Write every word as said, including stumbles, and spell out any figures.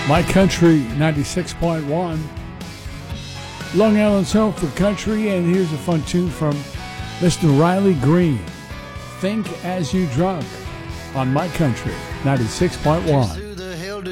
My Country ninety-six point one. Long Island's home for country, and here's a fun tune from Mister Riley Green. Think As You Drunk on My Country ninety-six point one.